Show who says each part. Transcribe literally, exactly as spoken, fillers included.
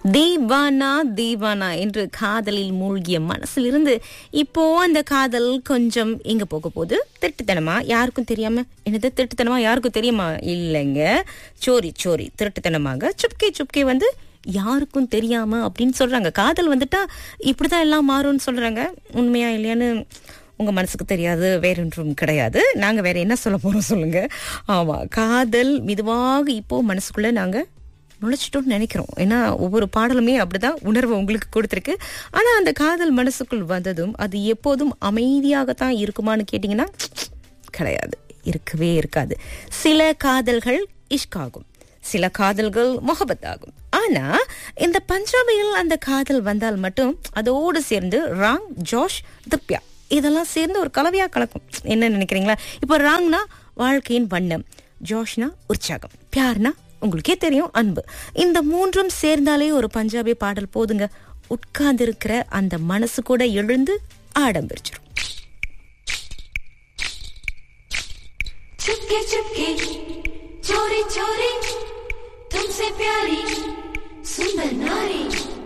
Speaker 1: தீவானா தீவானா என்று காதலில் மூழ்கிய மனசிலிருந்து இப்போ அந்த காதல் கொஞ்சம் எங்க போக போகுது? திருட்டுத்தனமா, யாருக்கும் தெரியாம. என்னது திருட்டுத்தனமா, யாருக்கும் தெரியுமா? இல்லைங்க, சோரி சோரி திருட்டுத்தனமாக சுப்கே சுப்கே வந்து யாருக்கும் தெரியாம அப்படின்னு சொல்றாங்க. காதல் வந்துட்டா இப்படிதான் எல்லாம் மாறும்னு சொல்றாங்க. உண்மையா இல்லையான்னு உங்க மனசுக்கு தெரியாது, வேறொன்றும் கிடையாது. நாங்க வேற என்ன சொல்ல போறோம் சொல்லுங்க. ஆமா, காதல் மெதுவாக இப்போ மனசுக்குள்ள நாங்க நுழைச்சிட்டோம்னு நினைக்கிறோம். ஏன்னா ஒவ்வொரு பாடலுமே அப்படிதான் உணர்வை உங்களுக்கு கொடுத்துருக்கு. ஆனா அந்த காதல் மனசுக்குள் வந்ததும் அது எப்போதும் அமைதியாகத்தான் இருக்குமான்னு கேட்டீங்கன்னா கிடையாது, இருக்கவே இருக்காது. சில காதல்கள் இஷ்காகும், சில காதல்கள் முகபத் ஆகும். ஆனா இந்த பஞ்சாபியில் அந்த காதல் வந்தால் மட்டும் அதோடு சேர்ந்து ராங், ஜோஷ், திப்யா இதெல்லாம் சேர்ந்து ஒரு கலவையா கலக்கும். என்ன நினைக்கிறீங்களா? இப்போ ராங்னா வாழ்க்கையின் வண்ணம், ஜோஷ்னா உற்சாகம், பியார்னா உங்களுக்கே தெரியும் அன்பு. இந்த மூன்றும் சேர்ந்தாலே ஒரு பஞ்சாபி பாடல் போதுங்க. உட்கார்ந்து இருக்கிற அந்த மனசு கூட எழுந்து ஆடம்பிரிச்சிடும்.
Speaker 2: चुपके चुपके चोरी चोरी तुमसे प्यारी सुंदर नारी